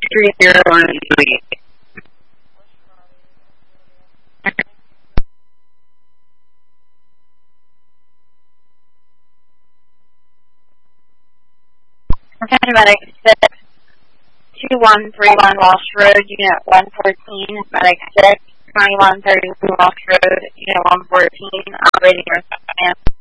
3013. Paramedic 62131 Walsh Road, Unit 114. Medic 62131 Walsh Road, Unit 114. Operating response.